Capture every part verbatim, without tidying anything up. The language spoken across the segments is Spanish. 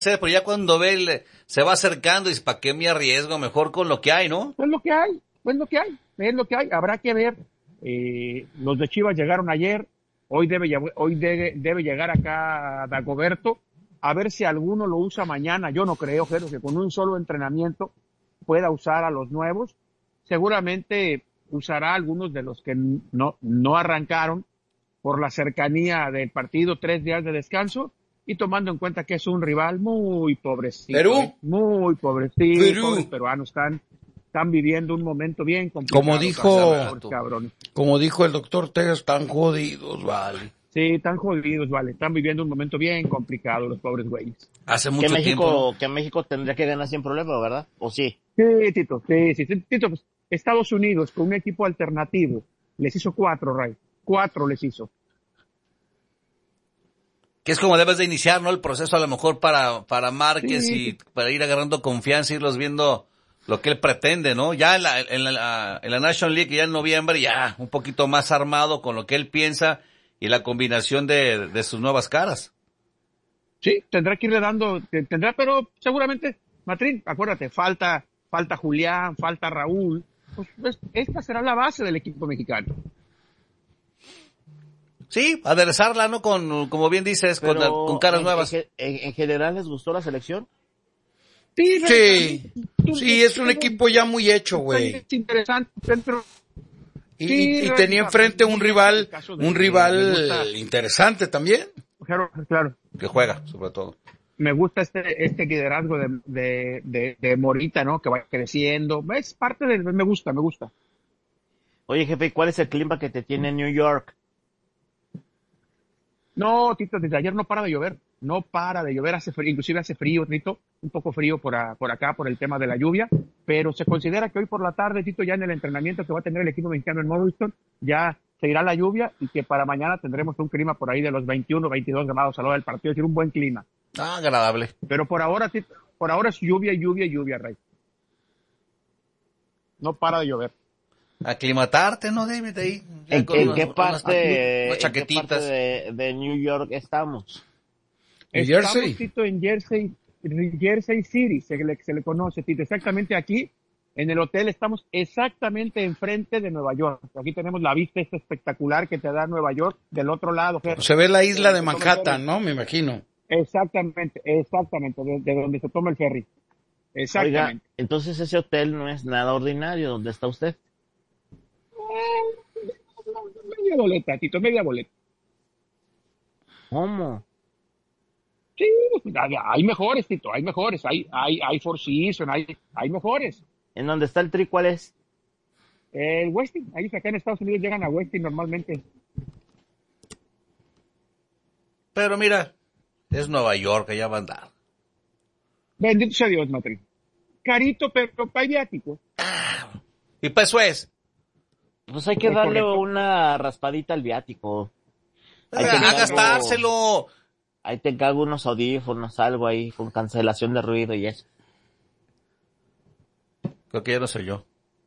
pero ya cuando ve, el, se va acercando y dice, ¿para qué me arriesgo? Mejor con lo que hay, ¿no? Es lo que hay, es lo que hay, es lo que hay. Habrá que ver. Eh, los de Chivas llegaron ayer, hoy debe, hoy debe, debe llegar acá Dagoberto, a ver si alguno lo usa mañana. Yo no creo, Jero, que con un solo entrenamiento pueda usar a los nuevos. Seguramente usará a algunos de los que no, no arrancaron por la cercanía del partido, tres días de descanso, y tomando en cuenta que es un rival muy pobrecito. Perú. ¿eh? Muy pobrecito. Perú. Los peruanos están, están viviendo un momento bien complicado. Como dijo, cabrones. como dijo el doctor Ortega, están jodidos, vale. Sí, están jodidos, vale. Están viviendo un momento bien complicado los pobres güeyes. Hace mucho que México, tiempo. Que México tendría que ganar sin problema, ¿verdad? ¿O sí? Sí, Tito, sí, sí. Tito, pues, Estados Unidos con un equipo alternativo les hizo cuatro, Ray. Cuatro les hizo. Que es como debes de iniciar, ¿no? El proceso a lo mejor para, para Márquez Sí. y para ir agarrando confianza, irlos viendo lo que él pretende, ¿no? Ya en la, en la, en la National League, ya en noviembre, ya un poquito más armado con lo que él piensa y la combinación de, de sus nuevas caras. Sí, tendrá que irle dando, tendrá, pero seguramente, Matrín, acuérdate, falta, falta Julián, falta Raúl. Pues, pues esta será la base del equipo mexicano. Sí, aderezarla, ¿no? Con, como bien dices, con, Pero con caras en, nuevas. En, en general, ¿les gustó la selección? Sí, Sí, sí, es un equipo ya muy hecho, güey. Es interesante, pero Y, Sí, y tenía enfrente un rival, caso de- un me rival gusta. interesante también. claro, claro. Que juega, sobre todo. Me gusta este este liderazgo de, de, de, de Morita, ¿no? Que va creciendo. Es parte del, me gusta, me gusta. Oye, jefe, ¿y cuál es el clima que te tiene en New York? No, Tito, desde ayer no para de llover. No para de llover, hace frío, inclusive hace frío, Tito, un poco frío por, a, por acá, por el tema de la lluvia, pero se considera que hoy por la tarde, Tito, ya en el entrenamiento que va a tener el equipo mexicano en Morristown, ya se irá la lluvia y que para mañana tendremos un clima por ahí de los veintiuno, veintidós grados a la hora del partido, es decir, un buen clima. Ah, agradable. Pero por ahora, Tito, por ahora es lluvia, lluvia, lluvia, Rey. No para de llover. Aclimatarte, ¿no, David? Ahí, ya ¿En, con en unos- qué unas- parte, unas en qué chaquetitas. parte de, de New York estamos? ¿En Estamos, Jersey? Tito, en Jersey, Jersey City, se le, se le conoce, Tito, exactamente aquí, en el hotel estamos exactamente enfrente de Nueva York. Aquí tenemos la vista esta espectacular que te da Nueva York del otro lado. Ger. Se ve la isla de Se toma el Manhattan, ferry. ¿no? Me imagino. Exactamente, exactamente, de, de donde se toma el ferry. Oiga, Exactamente. entonces ese hotel no es nada ordinario. ¿Dónde está usted? Media boleta, Tito, media boleta. ¿Cómo? Sí, hay- hay mejores, Tito, hay mejores, hay, hay, hay Four Seasons, hay, hay mejores. ¿En dónde está el tri? ¿Cuál es? El Westin, ahí acá en Estados Unidos llegan a Westin normalmente. Pero mira, es Nueva York, allá va a andar. Bendito sea Dios, Matri. Carito, pero hay viático. Y pues eso es. Pues hay que Es darle correcto. una raspadita al viático. Ahí te A encargo- gastárselo. Ahí te encargo unos audífonos, algo ahí con cancelación de ruido y eso. Creo que ya no soy yo.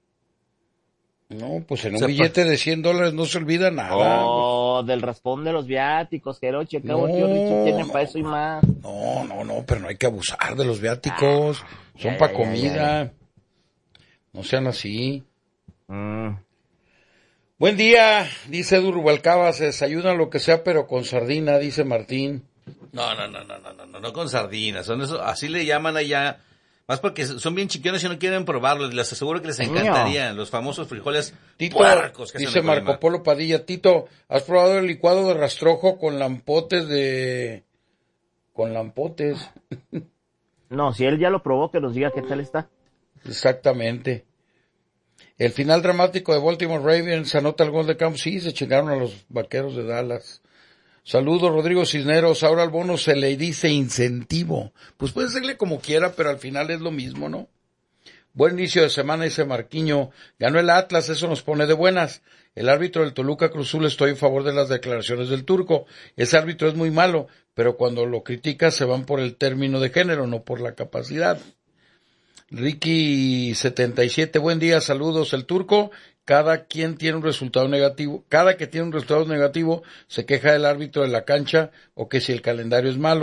No, pues en un Se billete de cien dólares no se olvida nada. Oh, del raspón de los viáticos, Jeroche, acabo No, tío Richie tiene no. para eso y más. No, no, no, pero no hay que abusar de los viáticos. Son ya, para ya, ya, comida. No sean así. Mm. Buen día, dice Edu Rubalcaba, se desayuna lo que sea, pero con sardina, dice Martín. No, no, no, no, no, no, no, no con sardinas. Son eso, así le llaman allá. Más porque son bien chiquiones y no quieren probarlo. Les aseguro que les encantarían los famosos frijoles Tito, puercos que dice hacen en Marco Colima. Polo Padilla, Tito, ¿has probado el licuado de rastrojo con lampotes de... con lampotes? No, si él ya lo probó, que nos diga qué tal está. Exactamente. El final dramático de Baltimore Ravens, anota el gol de campo, sí, se chingaron a los vaqueros de Dallas. Saludos, Rodrigo Cisneros, ahora al bono se le dice incentivo. Pues puede serle como quiera, pero al final es lo mismo, ¿no? Buen inicio de semana, dice Marquiño. Ganó el Atlas, eso nos pone de buenas. El árbitro del Toluca Cruzul, estoy en favor de las declaraciones del Turco. Ese árbitro es muy malo, pero cuando lo critica se van por el término de género, no por la capacidad. Ricky setenta y siete, buen día, saludos. El Turco, cada quien tiene un resultado negativo, cada que tiene un resultado negativo se queja del árbitro de la cancha o que si el calendario es malo.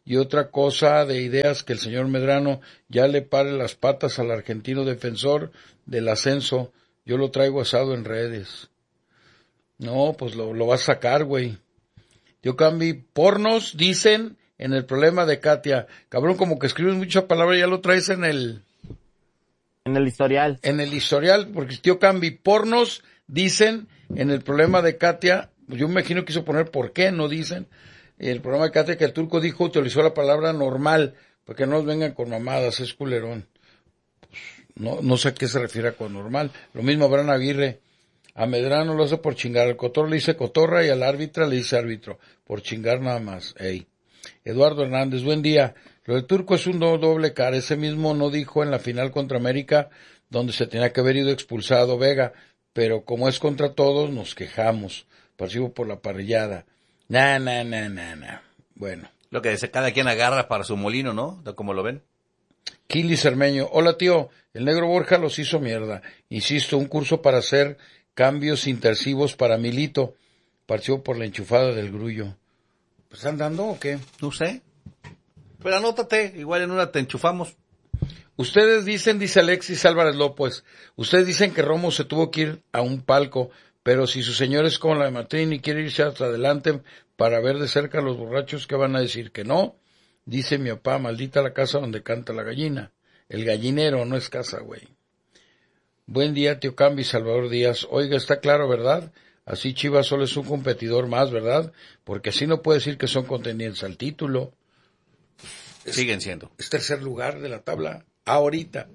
y otra cosa de ideas que el señor Medrano ya le pare las patas al argentino defensor del ascenso. Yo lo traigo asado en redes. No, pues lo, lo vas a sacar, güey. Yo cambi pornos, dicen, en el problema de Katia. Cabrón, como que escribes mucha palabra, ya lo traes en el... En el historial. En el historial, porque tío Cambi, pornos, dicen, en el problema de Katia, yo me imagino que quiso poner por qué, no dicen. El problema de Katia que el turco dijo, utilizó la palabra normal, para que no nos vengan con mamadas, es culerón. Pues, no, no sé a qué se refiere con normal. Lo mismo Abraham Aguirre. A Medrano lo hace por chingar, al cotorro le dice cotorra y al árbitra le dice árbitro, por chingar nada más. Ey. Eduardo Hernández, buen día. Lo del turco es un doble cara, ese mismo no dijo en la final contra América, donde se tenía que haber ido expulsado Vega, pero como es contra todos, nos quejamos. Pasivo por la parrillada. Nah, nah, nah, nah, nah. Bueno. Lo que dice, cada quien agarra para su molino, ¿no? ¿Cómo lo ven? Kili Cermeño, hola tío, el negro Borja los hizo mierda. Insisto, un curso para hacer cambios intersivos para Milito. Partió por la enchufada del grullo. ¿Están dando o qué? No sé. Pero anótate, igual en una te enchufamos. Ustedes dicen, dice Alexis Álvarez López, ustedes dicen que Romo se tuvo que ir a un palco, pero si su señor es como la de Martín y quiere irse hasta adelante para ver de cerca a los borrachos, ¿qué van a decir? Que no. Dice mi papá, maldita la casa donde canta la gallina. El gallinero no es casa, güey. Buen día, tío Cambi, Salvador Díaz. Oiga, está claro, ¿verdad? Así Chivas solo es un competidor más, ¿verdad? Porque así no puede decir que son contendientes al título. Siguen siendo. Es tercer lugar de la tabla, ahorita.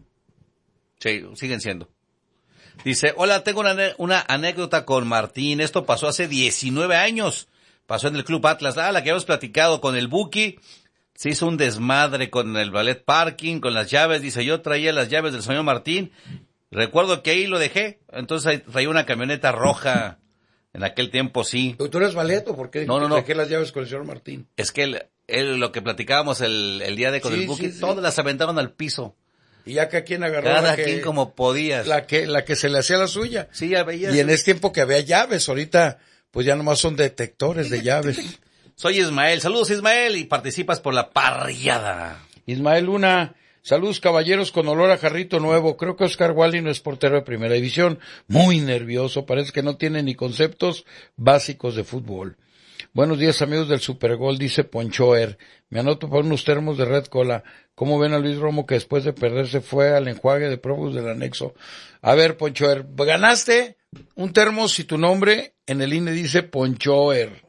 Sí, siguen siendo. Dice, hola, tengo una, una anécdota con Martín. Esto pasó hace diecinueve años. Pasó en el Club Atlas. Ah, la que habíamos platicado con el Buki. Se hizo un desmadre con el ballet parking, con las llaves. Dice, yo traía las llaves del señor Martín. Recuerdo que ahí lo dejé, entonces traía una camioneta roja, en aquel tiempo sí. ¿Tú eres ballet o por qué no, no, no. dejé las llaves con el señor Martín? Es que él, él lo que platicábamos el, el día de con sí, el Buki, sí, todas sí. las aventaron al piso. Y ya cada quien agarró Cada la que, quien como podías. La que, la que se le hacía la suya. Sí, ya veías. Y en ese tiempo que había llaves, ahorita pues ya nomás son detectores de llaves. Soy Ismael, saludos Ismael, y participas por la parrillada. Ismael Luna, saludos caballeros con olor a jarrito nuevo. Creo que Oscar Wally no es portero de primera división. Muy nervioso, parece que no tiene ni conceptos básicos de fútbol. Buenos días amigos del Supergol, dice Ponchoer. Me anoto para unos termos de Red Cola. ¿Cómo ven a Luis Romo que después de perderse fue al enjuague de probos del anexo? A ver, Ponchoer, ganaste un termo si tu nombre en el I N E dice Ponchoer.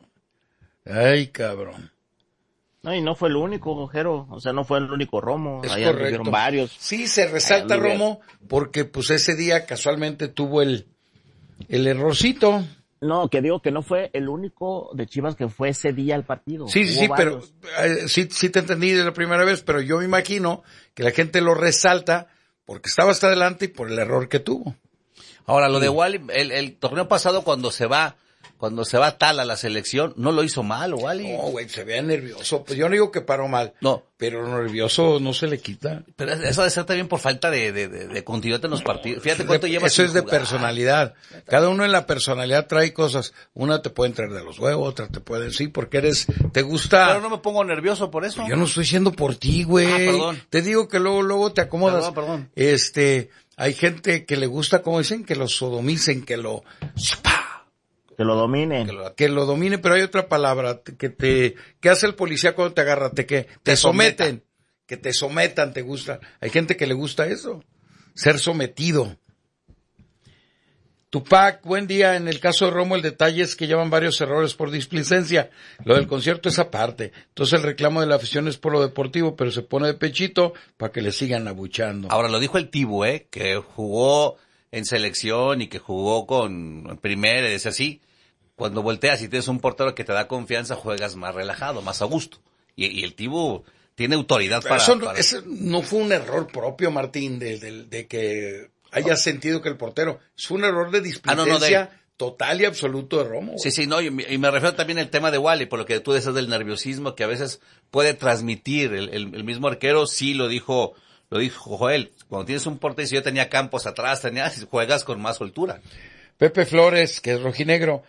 Ay, cabrón. No, y no fue el único, Ojero, o sea, no fue el único Romo, es ahí correcto. anduvieron varios. Sí, se resalta Romo porque pues ese día casualmente tuvo el, el errorcito. No, que digo que no fue el único de Chivas que fue ese día al partido. Sí, sí, sí, pero eh, sí, sí te entendí de la primera vez, pero yo me imagino que la gente lo resalta porque estaba hasta adelante y por el error que tuvo. Ahora, lo de Wally, el, el torneo pasado cuando se va, cuando se va tal a la selección, no lo hizo mal, Wally. No, güey, se veía nervioso. Pues yo no digo que paró mal. No. Pero nervioso no se le quita. Pero eso debe ser también por falta de, de, de, de continuidad en los partidos. Fíjate cuánto lleva. Eso es de jugar. Personalidad. Cada uno en la personalidad trae cosas. Una te puede entrar de los huevos, otra te puede sí, porque eres, te gusta. Pero no me pongo nervioso por eso. Yo no estoy diciendo por ti, güey. Ah, perdón. Te digo que luego, luego te acomodas. Perdón, perdón. Este, hay gente que le gusta, como dicen, que lo sodomicen, que lo, que lo domine. Que lo, que lo domine, pero hay otra palabra, que te, ¿qué hace el policía cuando te agarra? Te, que, te, te someten. Someta. Que te sometan, te gusta. Hay gente que le gusta eso. Ser sometido. Tupac, buen día. En el caso de Romo, el detalle es que llevan varios errores por displicencia. Lo del concierto es aparte. Entonces el reclamo de la afición es por lo deportivo, pero se pone de pechito para que le sigan abuchando. Ahora, lo dijo el Tibu, ¿eh? Que jugó en selección y que jugó con primera, es así. Cuando volteas y tienes un portero que te da confianza, juegas más relajado, más a gusto. Y, y el Tibu tiene autoridad para... Eso no, para... Eso no fue un error propio, Martín, de, de, de que haya sentido que el portero... Es un error de displicencia ah, no, no, de... total y absoluto de Romo. Sí, sí, no, y, y me refiero también al tema de Wally, por lo que tú dices del nerviosismo que a veces puede transmitir el, el, el mismo arquero. Sí lo dijo, lo dijo Joel. Cuando tienes un portero, si yo tenía campos atrás, tenía, juegas con más soltura. Pepe Flores, que es rojinegro.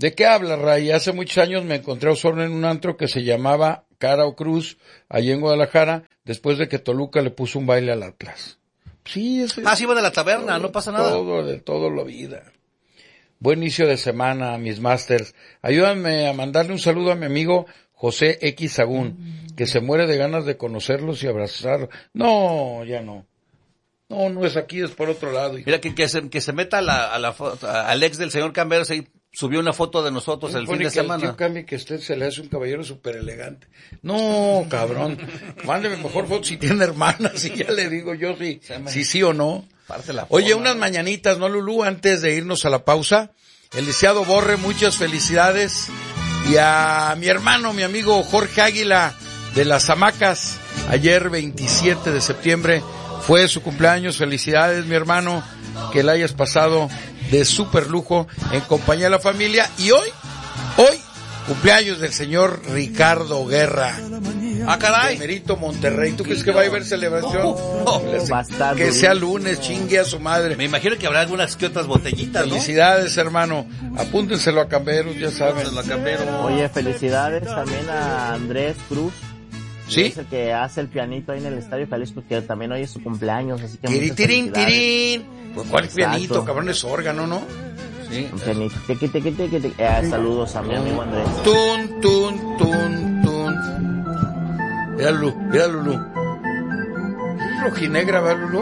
¿De qué habla, Ray? Hace muchos años me encontré a Osorno en un antro que se llamaba Cara o Cruz, allí en Guadalajara, después de que Toluca le puso un baile al Atlas. Sí, es... Ah, sí, iba de la taberna, todo, no pasa nada. Todo, de todo la vida. Buen inicio de semana, mis masters. Ayúdame a mandarle un saludo a mi amigo José X Sagún, que se muere de ganas de conocerlos y abrazarlos. No, ya no. No, no es aquí, es por otro lado. Mira, que, que, se, que se meta a la, a la foto, al ex del señor Camberos ahí subió una foto de nosotros el fin de semana. El tío Cami, que usted se le hace un caballero súper elegante. No, cabrón. Mándeme mejor foto si tiene hermanas y ya le digo yo si sí, sí o no. Oye, unas mañanitas, ¿no, Lulú? Antes de irnos a la pausa. El deseado Borre, muchas felicidades. Y a mi hermano, mi amigo Jorge Águila de las Hamacas, ayer veintisiete de septiembre fue su cumpleaños. Felicidades, mi hermano, que la hayas pasado de súper lujo en compañía de la familia. Y hoy, hoy, cumpleaños del señor Ricardo Guerra. Ah, caray. De Merito Monterrey. ¿Tú crees que va a haber celebración? Oh, oh, que sea lunes, chingue a su madre. Me imagino que habrá algunas que otras botellitas, ¿no? Felicidades, hermano. Apúntenselo a Camberos, ya saben. A Camberos. Oye, felicidades también a Andrés Cruz. ¿Sí? Es el que hace el pianito ahí en el Estadio Jalisco, que también hoy es su cumpleaños, así que tirín, muchas tirín, felicidades. tirín. Pues cuál pianito, cabrón, es órgano, ¿no? Sí. Un pianito. Tiqui, tiqui, tiqui, tiqui. Eh, saludos a mi amigo Andrés. Tun, tun, tun, tun. Mira, Lulú, mira, Lulú. Rojinegra, ¿verdad, Lulú?